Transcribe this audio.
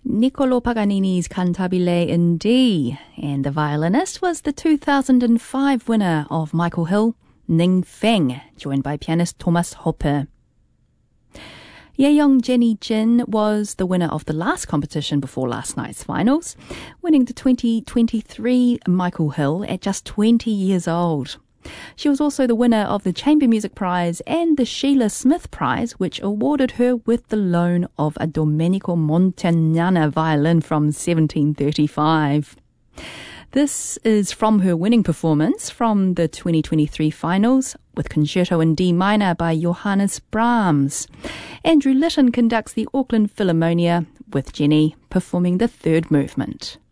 Niccolò Paganini's Cantabile in D, and the violinist was the 2005 winner of Michael Hill, Ning Feng, joined by pianist Thomas Hoppe. Yeong Jenny Jin was the winner of the last competition before last night's finals, winning the 2023 Michael Hill at just 20 years old. She was also the winner of the Chamber Music Prize and the Sheila Smith Prize, which awarded her with the loan of a Domenico Montagnana violin from 1735. This is from her winning performance from the 2023 finals with Concerto in D minor by Johannes Brahms. Andrew Litton conducts the Auckland Philharmonia with Jenny performing the third movement.